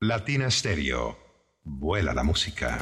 Latina Stereo. Vuela la música.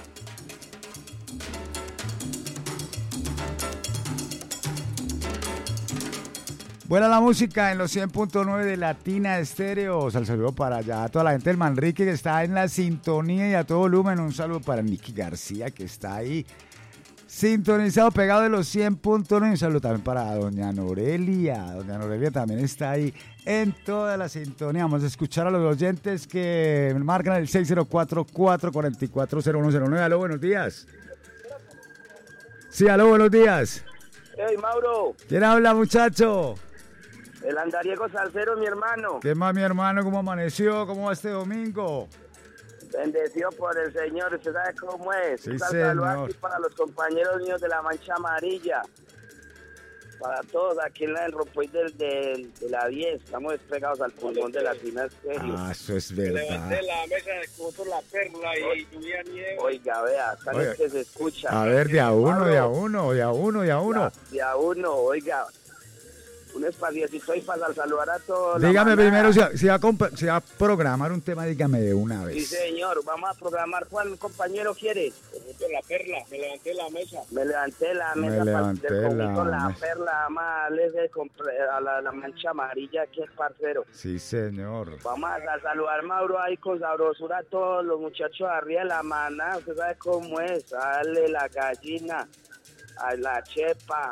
Vuela la música en los 100.9 de Latina Estéreo. Saludo para allá a toda la gente del Manrique que está en la sintonía y a todo volumen. Un saludo para Nicky García que está ahí sintonizado, pegado de los 100.9. Un saludo también para doña Norelia. Doña Norelia también está ahí en toda la sintonía. Vamos a escuchar a los oyentes que marcan el 604-444-0109. Aló, buenos días. Sí, aló, buenos días. Hey, Mauro. ¿Quién habla, muchacho? El andariego salsero, mi hermano. ¿Qué más, mi hermano? ¿Cómo amaneció? ¿Cómo va este domingo? Bendecido por el Señor, usted sabe cómo es. Sí, Un señor. saludo aquí para los compañeros míos de la Mancha Amarilla. Para todos aquí en el Ropoy de la 10. Estamos despegados al pulmón de Latina Stereo. Ah, eso es verdad. Levanté la mesa como por la perla y lluvia nieve. Oiga, vea, tal vez que se escucha. A ver, de a uno. De a uno, oiga. Un espaciocito ahí para saludar a todos. Dígame primero si va a programar un tema, dígame de una vez. Sí, señor, vamos a programar. ¿Cuál compañero quiere? Por la perla, me levanté la mesa. Me levanté la mesa la perla, más a la Mancha Amarilla aquí es parcero. Sí, señor. Vamos a saludar, Mauro, ahí con sabrosura a todos los muchachos arriba de la maná. Usted sabe cómo es. Dale la gallina, a la chepa,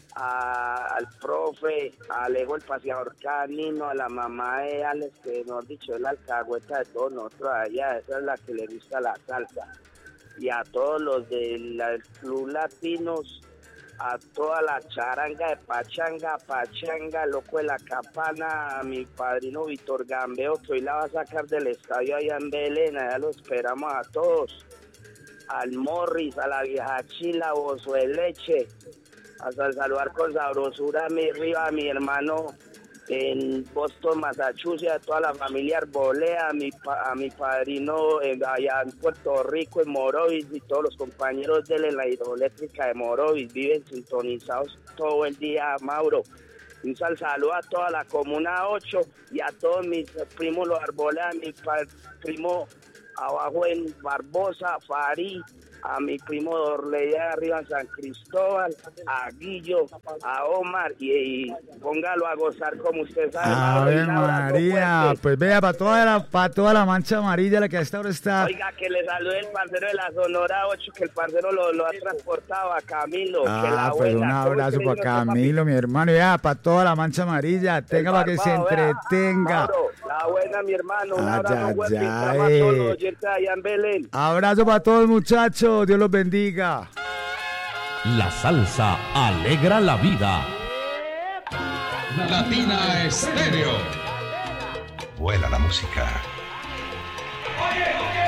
al profe, a Alejo el paseador canino, a la mamá de Alex, que nos dicho es la alcahueta de todos nosotros allá, esa es la que le gusta la salsa, y a todos los del Club Latinos, a toda la charanga de Pachanga, loco de la Capana, a mi padrino Víctor Gambeo, que hoy la va a sacar del estadio allá en Belén, allá lo esperamos a todos, al Morris, a la vieja Chila, Bozo de Leche, hasta saludar con sabrosura a mi hermano en Boston, Massachusetts, a toda la familia Arbolea, a mi padrino allá en Puerto Rico, en Morovis, y todos los compañeros de la hidroeléctrica de Morovis, viven sintonizados todo el día, Mauro. Un saludo a toda la Comuna 8 y a todos mis primos los Arbolea, a mi primo abajo en Barbosa, Farí, a mi primo Dorleya arriba en San Cristóbal, a Guillo, a Omar, y póngalo a gozar como usted sabe. Ave María, pues vea, para toda la Mancha Amarilla, la que a esta hora está. Oiga, que le salude el parcero de la Sonora 8, que el parcero lo ha transportado a Camilo. Pues un abrazo para Camilo, mi hermano, ya, para toda la Mancha Amarilla, tenga para que se entretenga. Mauro, la buena, mi hermano, un abrazo fuerte para todos los oyentes allá en Belén. Abrazo para todos, muchachos. Dios los bendiga. La salsa alegra la vida. Latina Stereo. Vuela la música. Oye,